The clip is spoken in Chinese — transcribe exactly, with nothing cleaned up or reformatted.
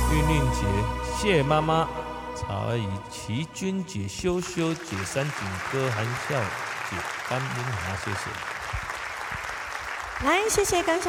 韵韵姐、谢妈妈、曹怡、齐君姐、修修姐、三井哥、韩笑姐、甘明华，谢谢。 来，谢谢刚才。